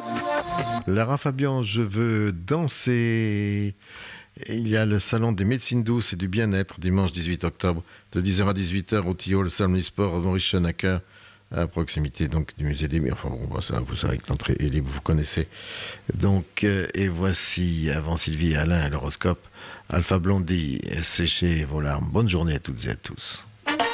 Lara Fabian, je veux danser. Et il y a le salon des médecines douces et du bien-être dimanche 18 octobre de 10h à 18h au Tillol Salon-Sport Maurice Schoenacker à proximité donc du musée des Murs. Enfin bon, ça, vous savez que l'entrée est libre, vous connaissez. Donc, et voici, avant Sylvie et Alain, l'horoscope, Alpha Blondie, séchez vos larmes. Bonne journée à toutes et à tous.